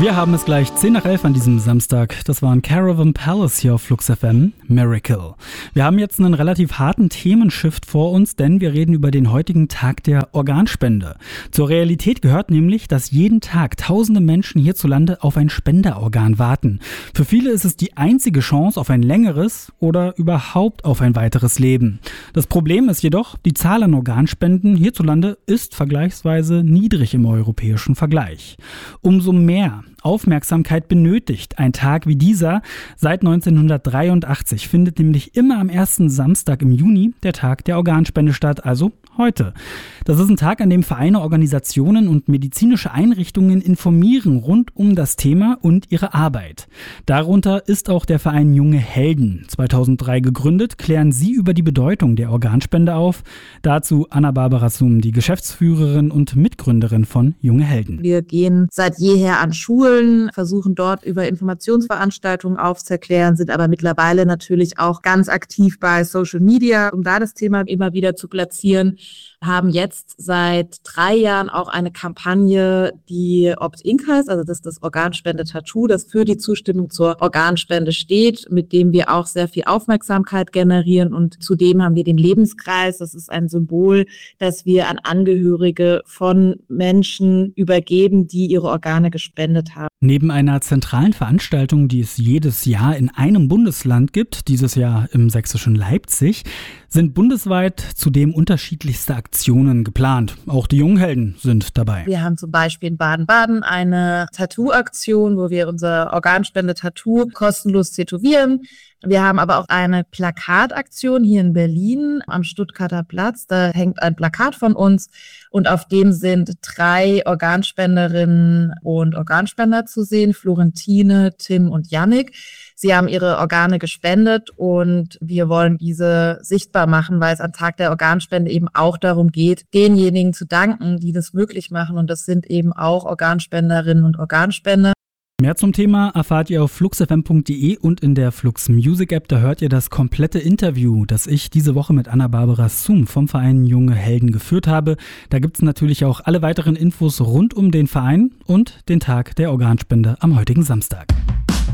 Wir haben es gleich 10 nach 11 an diesem Samstag. Das war ein Caravan Palace hier auf Flux FM, Miracle. Wir haben jetzt einen relativ harten Themenshift vor uns, denn wir reden über den heutigen Tag der Organspende. Zur Realität gehört nämlich, dass jeden Tag tausende Menschen hierzulande auf ein Spenderorgan warten. Für viele ist es die einzige Chance auf ein längeres oder überhaupt auf ein weiteres Leben. Das Problem ist jedoch, die Zahl an Organspenden hierzulande ist vergleichsweise niedrig im europäischen Vergleich. Umso mehr Aufmerksamkeit benötigt ein Tag wie dieser. Seit 1983 findet nämlich immer am ersten Samstag im Juni der Tag der Organspende statt, also heute. Das ist ein Tag, an dem Vereine, Organisationen und medizinische Einrichtungen informieren rund um das Thema und ihre Arbeit. Darunter ist auch der Verein Junge Helden. 2003 gegründet, klären sie über die Bedeutung der Organspende auf. Dazu Anna-Barbara Sum, die Geschäftsführerin und Mitgründerin von Junge Helden. Wir gehen seit jeher an Schulen, versuchen dort über Informationsveranstaltungen aufzuklären, sind aber mittlerweile natürlich auch ganz aktiv bei Social Media, um da das Thema immer wieder zu platzieren. Haben jetzt seit 3 Jahren auch eine Kampagne, die Opt-in heißt, also das ist das Organspende-Tattoo, das für die Zustimmung zur Organspende steht, mit dem wir auch sehr viel Aufmerksamkeit generieren, und zudem haben wir den Lebenskreis, das ist ein Symbol, das wir an Angehörige von Menschen übergeben, die ihre Organe gespendet haben. Neben einer zentralen Veranstaltung, die es jedes Jahr in einem Bundesland gibt, dieses Jahr im sächsischen Leipzig, sind bundesweit zudem unterschiedlichste Aktionen geplant. Auch die Jungen Helden sind dabei. Wir haben zum Beispiel in Baden-Baden eine Tattoo-Aktion, wo wir unser Organspende-Tattoo kostenlos tätowieren. Wir haben aber auch eine Plakataktion hier in Berlin am Stuttgarter Platz. Da hängt ein Plakat von uns und auf dem sind 3 Organspenderinnen und Organspender zu sehen, Florentine, Tim und Yannick. Sie haben ihre Organe gespendet und wir wollen diese sichtbar machen, weil es am Tag der Organspende eben auch darum geht, denjenigen zu danken, die das möglich machen, und das sind eben auch Organspenderinnen und Organspender. Mehr zum Thema erfahrt ihr auf fluxfm.de und in der Flux Music App. Da hört ihr das komplette Interview, das ich diese Woche mit Anna-Barbara Sum vom Verein Junge Helden geführt habe. Da gibt es natürlich auch alle weiteren Infos rund um den Verein und den Tag der Organspende am heutigen Samstag.